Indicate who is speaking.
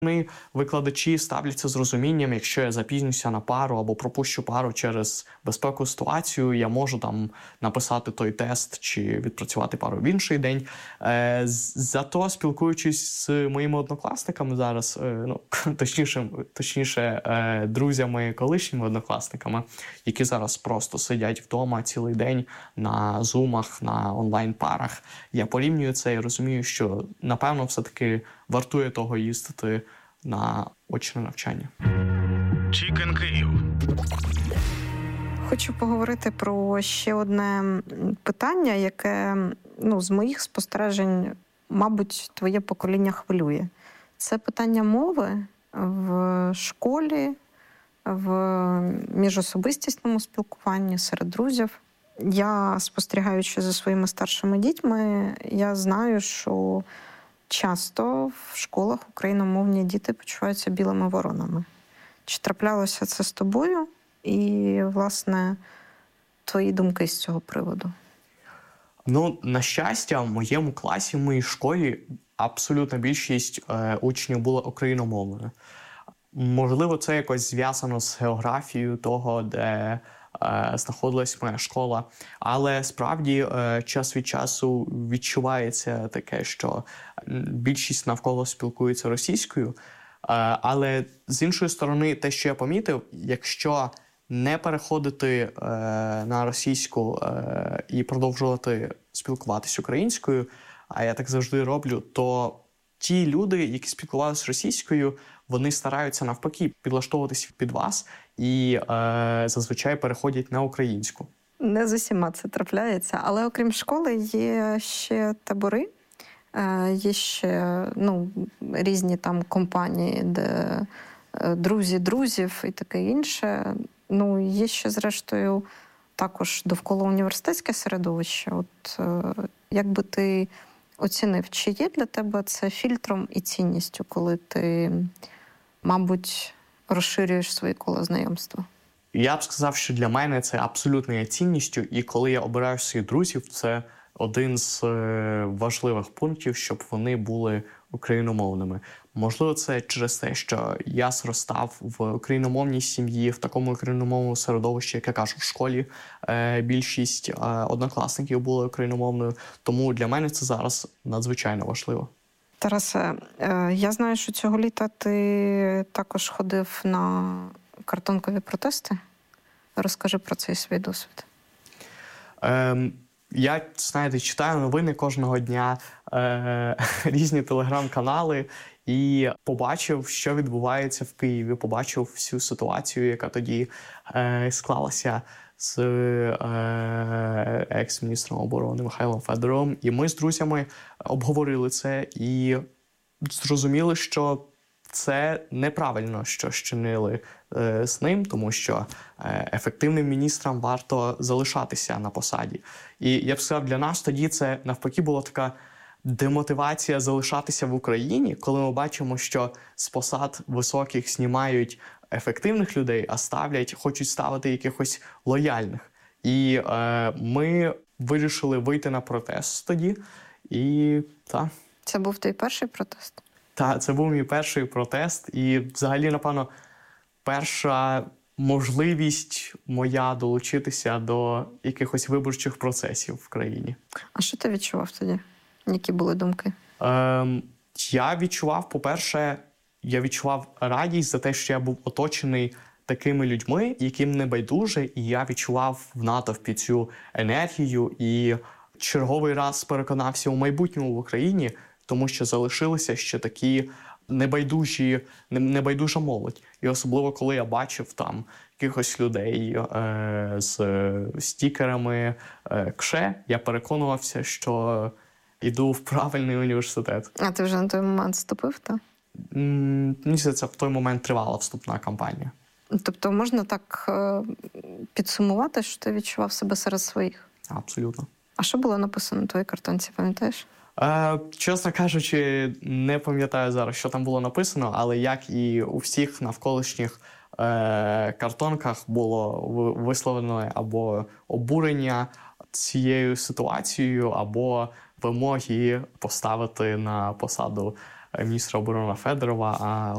Speaker 1: Вони, викладачі, ставляться з розумінням, якщо я запізнюся на пару або пропущу пару через безпекову ситуацію, я можу там написати той тест чи відпрацювати пару в інший день. Зато, спілкуючись з моїми однокласниками зараз, точніше, друзями, колишніми однокласниками, які зараз просто сидять вдома цілий день на зумах, на онлайн-парах, я порівнюю це і розумію, що, напевно, все-таки вартує того їздити на очне навчання.
Speaker 2: Chicken Київ.
Speaker 3: Хочу поговорити про ще одне питання, яке, з моїх спостережень, мабуть, твоє покоління хвилює. Це питання мови в школі, в міжособистісному спілкуванні, серед друзів. Я, спостерігаючи за своїми старшими дітьми, я знаю, що часто в школах україномовні діти почуваються білими воронами. Чи траплялося це з тобою? І, власне, твої думки з цього приводу?
Speaker 1: На щастя, в моєму класі, в моїй школі абсолютна більшість учнів була україномовною. Можливо, це якось зв'язано з географією того, де знаходилась моя школа. Але справді час від часу відчувається таке, що більшість навколо спілкується російською. Але з іншої сторони, те, що я помітив, якщо не переходити на російську і продовжувати спілкуватися українською, а я так завжди роблю, то ті люди, які спілкувалися російською, вони стараються навпаки підлаштовуватися під вас і зазвичай переходять на українську.
Speaker 3: Не з усіма це трапляється, але окрім школи є ще табори, є ще різні там компанії, де друзі друзів і таке інше. Є ще, зрештою, також довкола університетське середовище. Як би ти оцінив, чи є для тебе це фільтром і цінністю, коли ти, мабуть, розширюєш своє коло знайомства?
Speaker 1: Я б сказав, що для мене це абсолютно є цінністю, і коли я обираю своїх друзів, це один з важливих пунктів, щоб вони були україномовними. Можливо, це через те, що я зростав в україномовній сім'ї, в такому україномовному середовищі, як я кажу, в школі більшість однокласників були україномовною, тому для мене це зараз надзвичайно важливо.
Speaker 3: Тарасе, я знаю, що цього літа ти також ходив на картонкові протести. Розкажи про цей свій досвід.
Speaker 1: Я, читаю новини кожного дня, різні телеграм-канали і побачив, що відбувається в Києві, побачив всю ситуацію, яка тоді склалася з екс-міністром оборони Михайлом Федоровим. І ми з друзями обговорили це і зрозуміли, що це неправильно, що чинили з ним, тому що ефективним міністрам варто залишатися на посаді. І я б сказав, для нас тоді це навпаки була така демотивація залишатися в Україні, коли ми бачимо, що з посад високих знімають ефективних людей, а хочуть ставити якихось лояльних. І ми вирішили вийти на протест тоді.
Speaker 3: Це був твій перший протест?
Speaker 1: Так, це був мій перший протест і взагалі, напевно, перша можливість моя долучитися до якихось виборчих процесів в країні.
Speaker 3: А що ти відчував тоді? Які були думки?
Speaker 1: Я відчував, по-перше, радість за те, що я був оточений такими людьми, яким не байдуже, і я відчував в натовпі цю енергію і черговий раз переконався у майбутньому в Україні, тому що залишилися ще такі небайдужа молодь. І особливо, коли я бачив там якихось людей з стікерами КШЕ, я переконувався, що йду в правильний університет.
Speaker 3: А ти вже на той момент вступив, так?
Speaker 1: Мені здається, в той момент тривала вступна кампанія.
Speaker 3: Тобто можна так підсумувати, що ти відчував себе серед своїх?
Speaker 1: Абсолютно.
Speaker 3: А що було написано на твоїй картонці, пам'ятаєш?
Speaker 1: Чесно кажучи, не пам'ятаю зараз, що там було написано, але як і у всіх навколишніх картонках було висловлено або обурення цією ситуацією, або вимоги поставити на посаду міністра оборони Федорова, а